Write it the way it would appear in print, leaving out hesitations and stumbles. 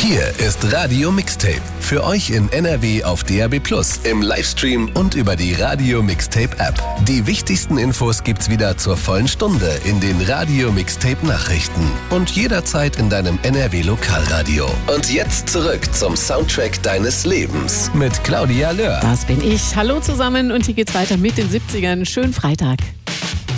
Hier ist Radio Mixtape. Für euch in NRW auf DAB+, im Livestream und über die Radio Mixtape App. Die wichtigsten Infos gibt's wieder zur vollen Stunde in den Radio Mixtape Nachrichten und jederzeit in deinem NRW Lokalradio. Und jetzt zurück zum Soundtrack deines Lebens mit Claudia Löhr. Das bin ich. Hallo zusammen und hier geht's weiter mit den 70ern. Schönen Freitag.